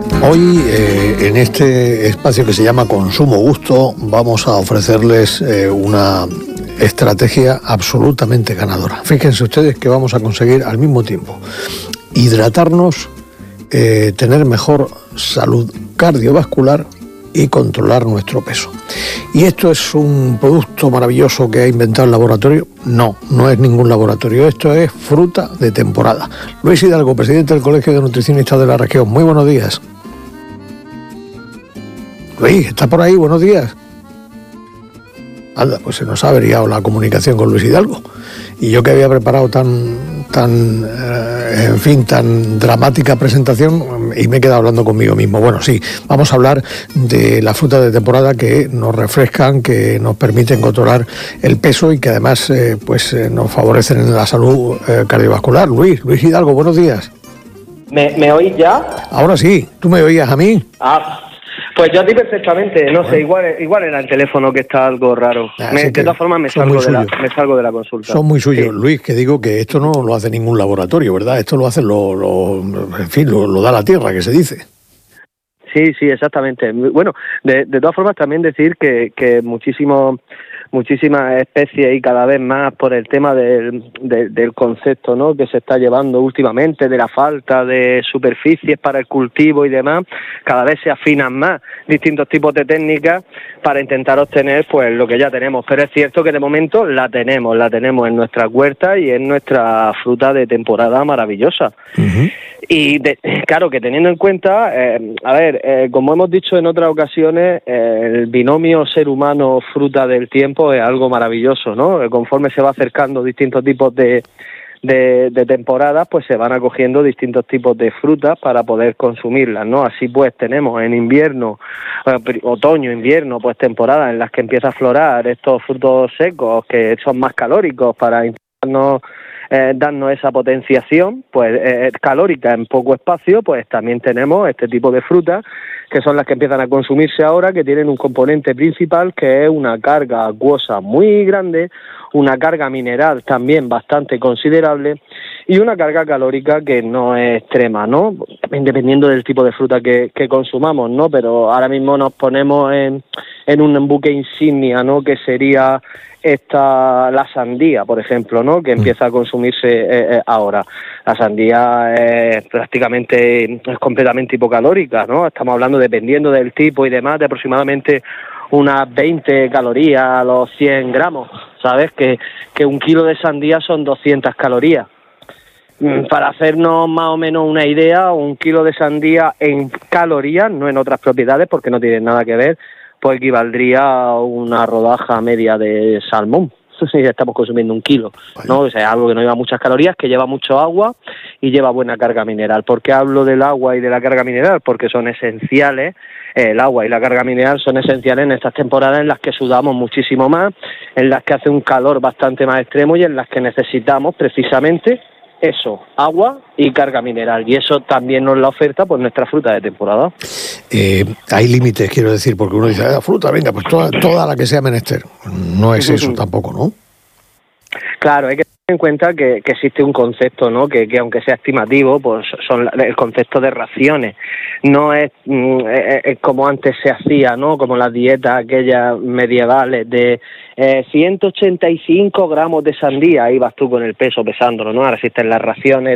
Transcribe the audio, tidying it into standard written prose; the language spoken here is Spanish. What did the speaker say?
Hoy, en este espacio que se llama Consumo Gusto, vamos a ofrecerles una estrategia absolutamente ganadora. Fíjense ustedes que vamos a conseguir al mismo tiempo hidratarnos, tener mejor salud cardiovascular y controlar nuestro peso. ¿Y esto es un producto maravilloso que ha inventado el laboratorio? No, no es ningún laboratorio, esto es fruta de temporada. Luis Hidalgo, presidente del Colegio de Nutricionistas de la región, muy buenos días. Luis, ¿está por ahí? Buenos días. Anda, pues se nos ha averiado la comunicación con Luis Hidalgo. Y yo que había preparado tan dramática presentación y me he quedado hablando conmigo mismo. Bueno, sí, vamos a hablar de las frutas de temporada que nos refrescan, que nos permiten controlar el peso y que además nos favorecen en la salud cardiovascular. Luis Hidalgo, buenos días. ¿Me oís ya? Ahora sí, ¿tú me oías a mí? Pues yo a ti perfectamente, no sé, igual era el teléfono que está algo raro. De todas formas me salgo de la consulta. Son muy suyos, sí. Luis, que digo que esto no lo hace ningún laboratorio, ¿verdad? Esto lo hace, lo da la tierra, que se dice. Sí, exactamente. Bueno, de todas formas también decir que muchísimas especies y cada vez más por el tema del concepto, ¿no?, que se está llevando últimamente, de la falta de superficies para el cultivo y demás, cada vez se afinan más distintos tipos de técnicas para intentar obtener pues lo que ya tenemos, pero es cierto que de momento la tenemos en nuestras huertas y en nuestra fruta de temporada maravillosa. Uh-huh. Y claro, que teniendo en cuenta, como hemos dicho en otras ocasiones, el binomio ser humano-fruta del tiempo es algo maravilloso, ¿no? Conforme se va acercando distintos tipos de temporadas, pues se van acogiendo distintos tipos de frutas para poder consumirlas, ¿no? Así pues tenemos en invierno, otoño, invierno, pues temporadas en las que empieza a aflorar estos frutos secos que son más calóricos para intentarnos darnos esa potenciación pues calórica en poco espacio. Pues también tenemos este tipo de frutas que son las que empiezan a consumirse ahora, que tienen un componente principal que es una carga acuosa muy grande, una carga mineral también bastante considerable y una carga calórica que no es extrema, ¿no? Dependiendo del tipo de fruta que consumamos, ¿no? Pero ahora mismo nos ponemos en un buque insignia, ¿no?, que sería la sandía, por ejemplo, ¿no?, que empieza a consumirse ahora. La sandía es completamente hipocalórica, ¿no? Estamos hablando, dependiendo del tipo y demás, de aproximadamente unas 20 calorías a los 100 gramos, ¿sabes? Que un kilo de sandía son 200 calorías. Para hacernos más o menos una idea, un kilo de sandía en calorías, no en otras propiedades, porque no tienen nada que ver, pues equivaldría a una rodaja media de salmón. Ya estamos consumiendo un kilo, ¿no? O sea, algo que no lleva muchas calorías, que lleva mucho agua y lleva buena carga mineral. ¿Por qué hablo del agua y de la carga mineral? Porque son esenciales, el agua y la carga mineral son esenciales en estas temporadas en las que sudamos muchísimo más, en las que hace un calor bastante más extremo y en las que necesitamos precisamente eso, agua y carga mineral, y eso también nos la oferta pues nuestra fruta de temporada. Hay límites, quiero decir, porque uno dice, fruta, venga, pues toda la que sea menester. No es eso tampoco, ¿no? Claro, hay que tener en cuenta que existe un concepto, ¿no?, que aunque sea estimativo, pues son el concepto de raciones. No es como antes se hacía, ¿no?, como las dietas aquellas medievales de 185 gramos de sandía, ahí vas tú con el peso pesándolo, ¿no? Ahora existen las raciones